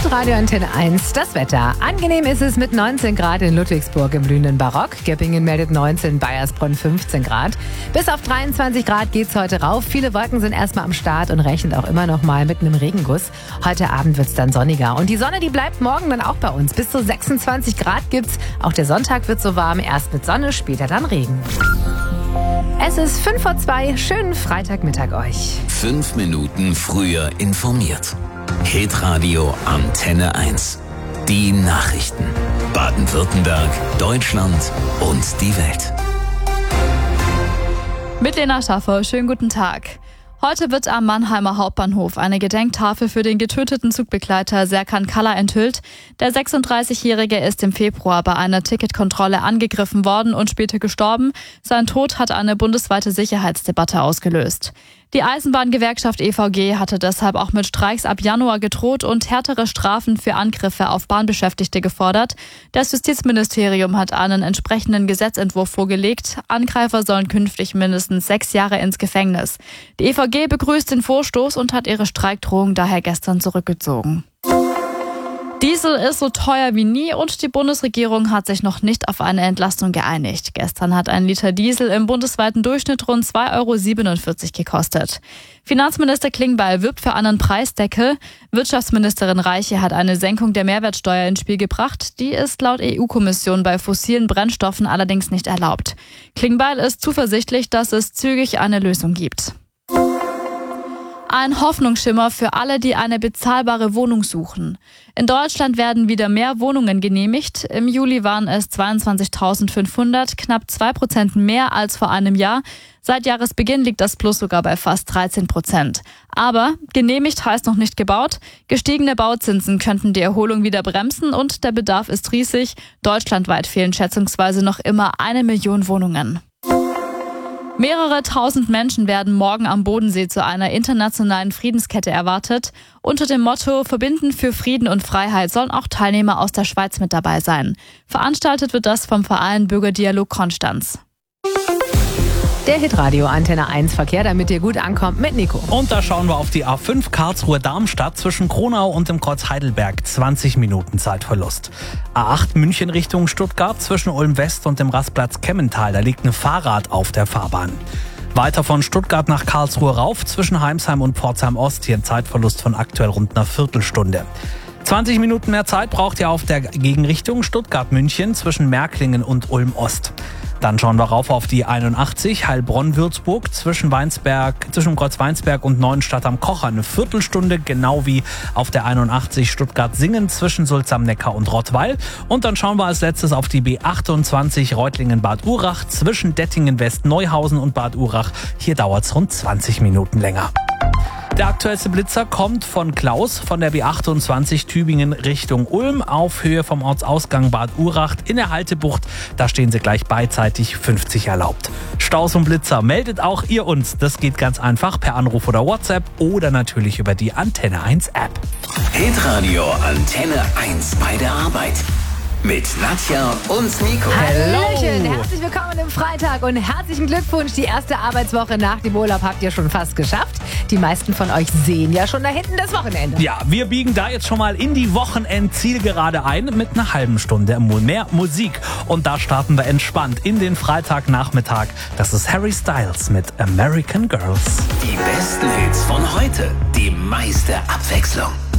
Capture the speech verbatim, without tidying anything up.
Hitradio Antenne eins, das Wetter. Angenehm ist es mit neunzehn Grad in Ludwigsburg im blühenden Barock. Göppingen meldet neunzehn, Baiersbronn fünfzehn Grad. Bis auf dreiundzwanzig Grad geht's heute rauf. Viele Wolken sind erstmal am Start und rechnet auch immer noch mal mit einem Regenguss. Heute Abend wird's dann sonniger. Und die Sonne, die bleibt morgen dann auch bei uns. Bis zu sechsundzwanzig Grad gibt's. Auch der Sonntag wird so warm. Erst mit Sonne, später dann Regen. Es ist fünf vor zwei. Schönen Freitagmittag euch. Fünf Minuten früher informiert. Hitradio Antenne eins. Die Nachrichten. Baden-Württemberg, Deutschland und die Welt. Mit Lena Schaffer, schönen guten Tag. Heute wird am Mannheimer Hauptbahnhof eine Gedenktafel für den getöteten Zugbegleiter Serkan Kalla enthüllt. Der sechsunddreißigjährige ist im Februar bei einer Ticketkontrolle angegriffen worden und später gestorben. Sein Tod hat eine bundesweite Sicherheitsdebatte ausgelöst. Die Eisenbahngewerkschaft E V G hatte deshalb auch mit Streiks ab Januar gedroht und härtere Strafen für Angriffe auf Bahnbeschäftigte gefordert. Das Justizministerium hat einen entsprechenden Gesetzentwurf vorgelegt. Angreifer sollen künftig mindestens sechs Jahre ins Gefängnis. Die E V G begrüßt den Vorstoß und hat ihre Streikdrohung daher gestern zurückgezogen. Diesel ist so teuer wie nie und die Bundesregierung hat sich noch nicht auf eine Entlastung geeinigt. Gestern hat ein Liter Diesel im bundesweiten Durchschnitt rund zwei Euro siebenundvierzig gekostet. Finanzminister Klingbeil wirbt für einen Preisdeckel. Wirtschaftsministerin Reiche hat eine Senkung der Mehrwertsteuer ins Spiel gebracht. Die ist laut E U-Kommission bei fossilen Brennstoffen allerdings nicht erlaubt. Klingbeil ist zuversichtlich, dass es zügig eine Lösung gibt. Ein Hoffnungsschimmer für alle, die eine bezahlbare Wohnung suchen. In Deutschland werden wieder mehr Wohnungen genehmigt. Im Juli waren es zweiundzwanzigtausendfünfhundert, knapp zwei Prozent mehr als vor einem Jahr. Seit Jahresbeginn liegt das Plus sogar bei fast dreizehn Prozent. Aber genehmigt heißt noch nicht gebaut. Gestiegene Bauzinsen könnten die Erholung wieder bremsen und der Bedarf ist riesig. Deutschlandweit fehlen schätzungsweise noch immer eine Million Wohnungen. Mehrere tausend Menschen werden morgen am Bodensee zu einer internationalen Friedenskette erwartet. Unter dem Motto Verbinden für Frieden und Freiheit sollen auch Teilnehmer aus der Schweiz mit dabei sein. Veranstaltet wird das vom Verein Bürgerdialog Konstanz. Der Hitradio Antenne eins Verkehr, damit ihr gut ankommt, mit Nico. Und da schauen wir auf die A fünf Karlsruhe-Darmstadt zwischen Kronau und dem Kreuz Heidelberg. zwanzig Minuten Zeitverlust. A acht München Richtung Stuttgart zwischen Ulm West und dem Rastplatz Kemmental. Da liegt ein Fahrrad auf der Fahrbahn. Weiter von Stuttgart nach Karlsruhe rauf zwischen Heimsheim und Pforzheim Ost. Hier ein Zeitverlust von aktuell rund einer Viertelstunde. zwanzig Minuten mehr Zeit braucht ihr auf der Gegenrichtung Stuttgart-München zwischen Märklingen und Ulm Ost. Dann schauen wir rauf auf die einundachtzig Heilbronn-Würzburg zwischen Weinsberg, zwischen Kreuz Weinsberg und Neuenstadt am Kocher. Eine Viertelstunde, genau wie auf der einundachtzig Stuttgart-Singen zwischen Sulz am Neckar und Rottweil. Und dann schauen wir als letztes auf die B achtundzwanzig Reutlingen-Bad Urach zwischen Dettingen-West, Neuhausen und Bad Urach. Hier dauert es rund zwanzig Minuten länger. Der aktuellste Blitzer kommt von Klaus von der B achtundzwanzig Tübingen Richtung Ulm auf Höhe vom Ortsausgang Bad Urach in der Haltebucht. Da stehen sie gleich beidseitig, fünfzig erlaubt. Staus und Blitzer meldet auch ihr uns. Das geht ganz einfach per Anruf oder WhatsApp oder natürlich über die Antenne eins App. Hitradio Antenne eins bei der Arbeit. Mit Nadja und Nico. Hallöchen, herzlich willkommen im Freitag und herzlichen Glückwunsch. Die erste Arbeitswoche nach dem Urlaub habt ihr schon fast geschafft. Die meisten von euch sehen ja schon da hinten das Wochenende. Ja, wir biegen da jetzt schon mal in die Wochenendzielgerade ein mit einer halben Stunde mehr Musik. Und da starten wir entspannt in den Freitagnachmittag. Das ist Harry Styles mit American Girls. Die besten Hits von heute, die meiste Abwechslung.